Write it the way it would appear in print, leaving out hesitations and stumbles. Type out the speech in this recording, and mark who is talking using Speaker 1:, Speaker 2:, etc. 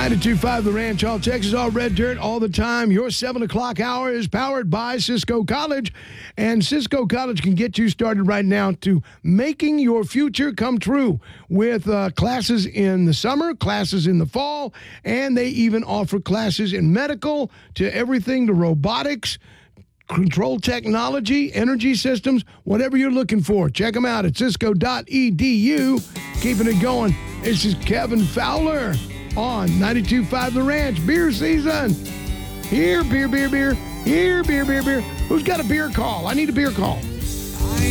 Speaker 1: 92.5 The Ranch, all Texas, all red dirt, all the time. Your 7 o'clock hour is powered by Cisco College. And Cisco College can get you started right now to making your future come true with classes in the summer, classes in the fall, and they even offer classes in medical to everything to robotics, control technology, energy systems, whatever you're looking for. Check them out at cisco.edu. Keeping it going. This is Kevin Fowler on 92.5 The Ranch. Beer season. Here, beer. Here, beer. Who's got a beer call? I need a beer call.